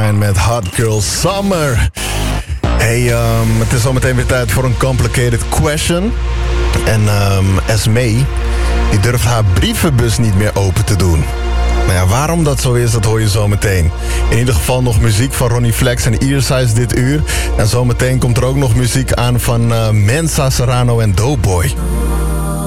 Sunshine met Hot Girl Summer. Hey, het is zometeen weer tijd voor een complicated question. En Esmee, die durft haar brievenbus niet meer open te doen. Nou ja, waarom dat zo is, dat hoor je zometeen. In ieder geval nog muziek van Ronnie Flex en Earsize dit uur. En zometeen komt er ook nog muziek aan van Mensa, Serrano en Doughboy.